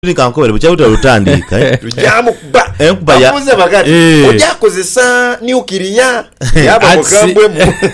Nikankobere buchauta lutandika tujamu ba bamuze bagati ojakozesa nuclear yaba mukambwe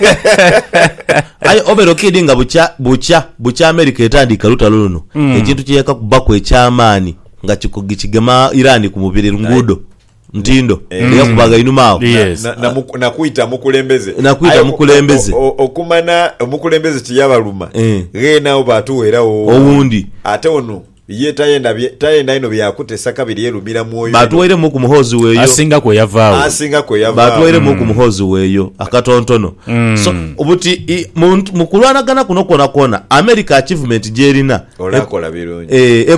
ayo obero kidinga bucha America etandika lutalo luno ekintu kiyeka kubako ekyamaani nga kikigema Iran ku mubiri ngudo ntindo ya kubaga inumao na kuita mukulembeze okumana mukulembeze tiyabaluma gena obatuwera owundi ate ono ye tayenda ino byakutesa kabiri yerumira mwoyo batwaire mu ku muhozi weyo asinga ko yavaawo batwaire mu ku muhozi weyo akatontono so obuti mukulwanagana kuno kona America achievement jerina olakola birungi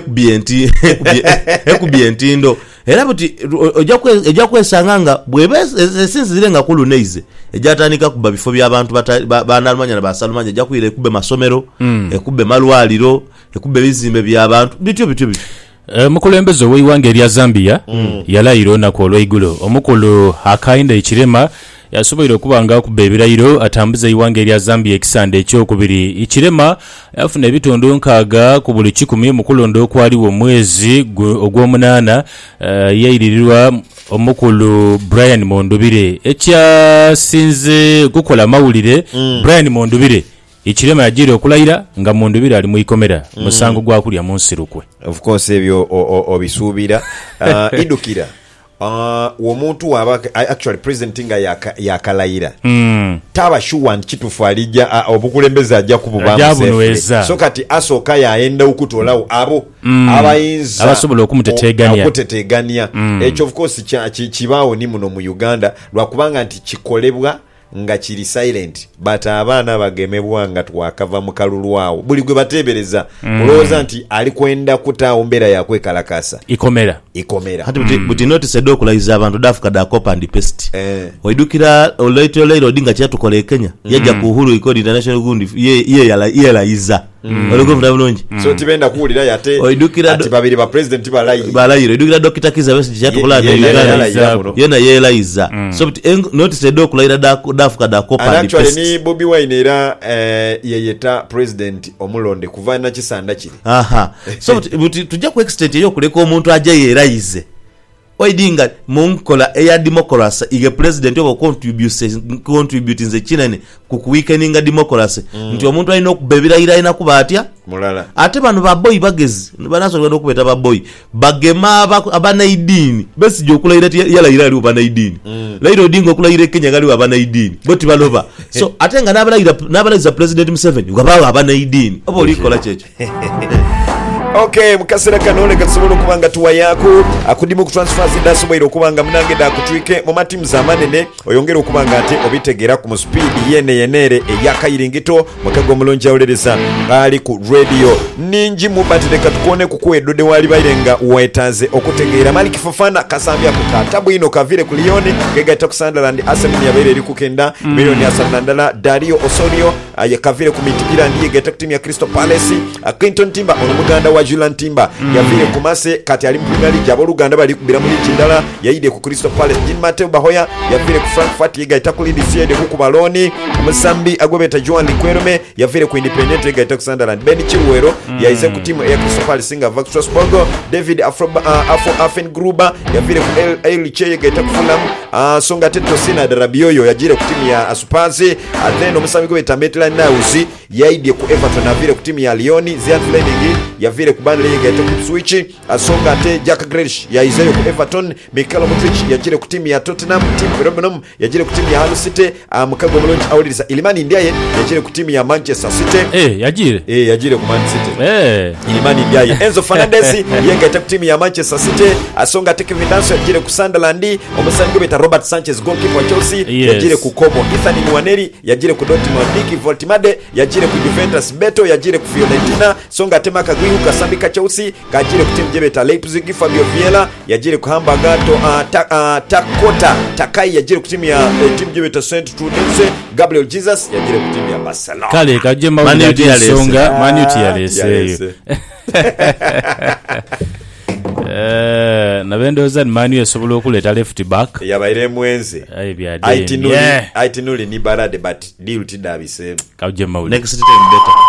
ekubient ndo era buti ojja kwesanganga bwebe esinzirenga kulu neize ejatandika kuba bifo by'abantu banalumanya na basalumanya ejja kwire ekube masomero ekube malwaliro ekube bizimbe by'abantu bityo mukulembeze w'eiwanga erya Zambia yalayiro nako olw'eigulo omukulu akainda ekirema yasoboye okubanga akubba ebirayiro atambuza eiwanga erya Zambia ekisande ekyokubiri ikirema yafuna ebitundu nkaaga ku buli 10 mu kulonda okwaliwo omwezi ogw'omunana yayiririrwa omukulu Brian Mondubire ekyasinze gukola mawulire Brian Mondubire ikirema yajire okulayira nga Mondubire ali mu ikomera musango gwa kulya mu nsirukwe. Of course ebyo obisuubira idukira omuntu waba actually president nga yakalayira taba sure kitufu alija obukulembeza ajja kububamu so kati asoka yaenda okutolawo abo abayinza abasobola okumutetegania ekyo of course kibaawo ni muno mu Uganda lwakubanga nti kikolebwa nga kiri silent but abaana bagemebwa nga twakava mu kalulwawo buli gwe batebereza mulowooza nti ali kwenda kutaawo mbera yakwekalakasa ikomera hati buti notice do kulayiza abantu dafuka da copy and paste oidukira olaito odinga kyatukola Kenya yajja ku Uhuru Record International gundi ye yalayiza olego ndabulonji so tibenda kuulira yate oidukira ati babiri ba president balayiro oidukira Dr. Kiza Besigye kyatukola yena yelayiza so buti notice do kulayira dafuka da copy and paste actually ni Bobi Wine era yeyeta president omulonde kuvana kisanda kiri so buti tujja ku extent yo kuleka omuntu ajja yerayize oidinga munkola eya democracy ige president obo contributing ze kinene ku weakeninga democracy nti omuntu alina okubebirayira ina kubatya mulala ate bano ba boy bagezi banasobola okubeta ba boy bagema abanaidini Besigye okulayira yalayira ali abanaidini lairo odinga okulayira Kenya gali abanaidini boti baloba so ate nga n'abalayiza president Museveni ngabawo abanaidini obo likola checho Okay, mukasera kanole kasobola okubanga tuwa yako akudimu ku transfers ndasobola okubanga munange da kutwike mu matimu zamanene oyongera okubanga ate obitegera ku speed yenere eyakayiringito mukago mulonja olereza ngali ku radio ninji mu batide katukone kukwedode wali bairenga wetaze okutegeera Malik Fofana kasambya ku katabu ino kavire ku Lione kega takusandala Arsenal yabere eri kukenda milioni ya Sanandala Dario Osorio ayakavire ku mitipira ndiye geta timu ya Crystal Palace Clinton Timber olumuganda wa Julian Timber yavire kumase kati ali mpingali jabo Luganda bali kubira muri kindala yayide ku Crystal Palace Jean Mateo Bahoya yavire ku Frankfurt yiga itakulindi siede ku baloni umusambi agobeta Joan Likwerome yavire ku Independent yiga itakusandala Ben Chiwero yaize ku timu ya Crystal Palace singa Vax Strasbourg David Afro Afen Gruber yavire ku Elche yiga itakufulamu songa teto sina Darabioyo yajire ku timu ya Asupazi then umusambi gobeta Metland Nauzi yaide ku Everton yavire ku timu ya Lyon Ziad Lening yavire kubandile yega ku switch asonga ate Jack Grealish yaizeyo ku Everton Mikel Modric yajire ku timu ya Tottenham team Birmingham yajire ku timu ya Hull City mukago mulonji awuliriza Ilimani Ndiaye yajire ku timu ya Manchester City yajire ku Man City Ilimani Ndiaye Enzo Fernandez yega ku timu ya Manchester City asonga ate Kevin Danso yajire ku Sunderland omusango beta Robert Sanchez goalkeeper wa Chelsea yajire ku Como Ethan Nwaneri yajire ku Dortmund Nicky Voltimade yajire ku Juventus Beto yajire ku Fiorentina songa ate Makagwihu kasambika Chelsea kajire ku timu jebeta Leipzig Fabio Vieira yajire ku Hamburger Takota Takai yajire ku timu ya timu jebeta Saint Trudense Gabriel Jesus yajire ku timu ya Barcelona kale kaje mawundi songa Manuti yaleseyo nabendoza Manu yasobola okuleta left back yabaire mwenze aitinuli ni barade but deal tidabise next time better